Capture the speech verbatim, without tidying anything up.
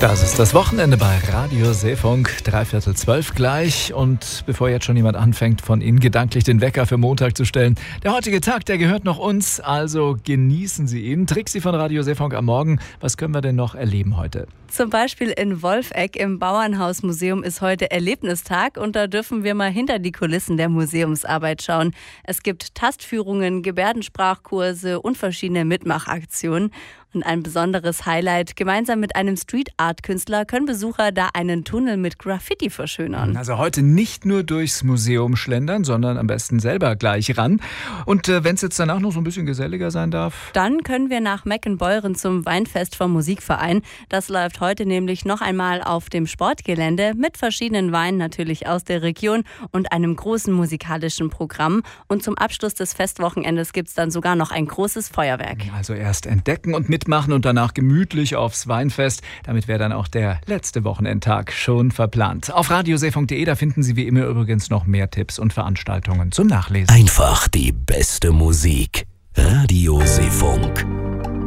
Das ist das Wochenende bei Radio Seefunk, dreiviertel zwölf gleich. Und bevor jetzt schon jemand anfängt, von Ihnen gedanklich den Wecker für Montag zu stellen, der heutige Tag, der gehört noch uns, also genießen Sie ihn. Trixi von Radio Seefunk am Morgen, was können wir denn noch erleben heute? Zum Beispiel in Wolfegg im Bauernhausmuseum ist heute Erlebnistag und da dürfen wir mal hinter die Kulissen der Museumsarbeit schauen. Es gibt Tastführungen, Gebärdensprachkurse und verschiedene Mitmachaktionen. Und ein besonderes Highlight, gemeinsam mit einem Street-Art-Künstler können Besucher da einen Tunnel mit Graffiti verschönern. Also heute nicht nur durchs Museum schlendern, sondern am besten selber gleich ran. Und äh, wenn es jetzt danach noch so ein bisschen geselliger sein darf? Dann können wir nach Meckenbeuren zum Weinfest vom Musikverein. Das läuft heute nämlich noch einmal auf dem Sportgelände mit verschiedenen Weinen natürlich aus der Region und einem großen musikalischen Programm. Und zum Abschluss des Festwochenendes gibt es dann sogar noch ein großes Feuerwerk. Also erst entdecken und mit machen und danach gemütlich aufs Weinfest. Damit wäre dann auch der letzte Wochenendtag schon verplant. Auf radioseefunk punkt de, da finden Sie wie immer übrigens noch mehr Tipps und Veranstaltungen zum Nachlesen. Einfach die beste Musik. Radio Seefunk.